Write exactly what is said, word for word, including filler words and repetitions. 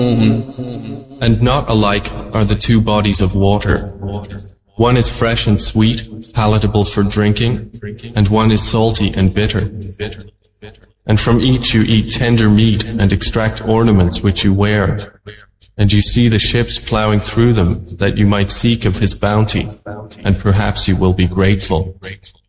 And not alike are the two bodies of water. One is fresh and sweet, palatable for drinking, and one is salty and bitter. And from each you eat tender meat and extract ornaments which you wear. And you see the ships plowing through them, that you might seek of his bounty, and perhaps you will be grateful.